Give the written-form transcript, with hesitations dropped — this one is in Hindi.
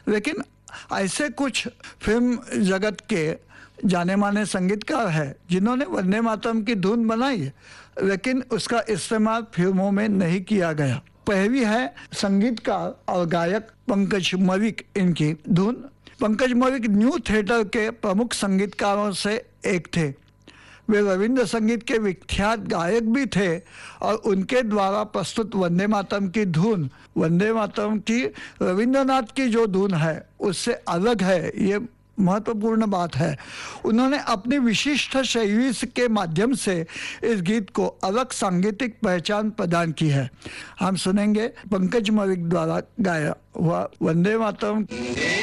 लेकिन ऐसे कुछ फिल्म जगत के जाने माने संगीतकार हैं जिन्होंने वंदे मातरम की धुन बनाई है, लेकिन उसका इस्तेमाल फिल्मों में नहीं किया गया। पहली है संगीतकार और गायक पंकज मलिक, इनकी धुन। पंकज मलिक न्यू थिएटर के प्रमुख संगीतकारों से एक थे। वे रविंद्र संगीत के विख्यात गायक भी थे और उनके द्वारा प्रस्तुत वंदे मातरम की धुन, वंदे मातरम की रविंद्रनाथ की जो धुन है उससे अलग है, ये महत्वपूर्ण बात है। उन्होंने अपनी विशिष्ट शैली के माध्यम से इस गीत को अलग सांगीतिक पहचान प्रदान की है। हम सुनेंगे पंकज मलिक द्वारा गाया हुआ वंदे मातरम।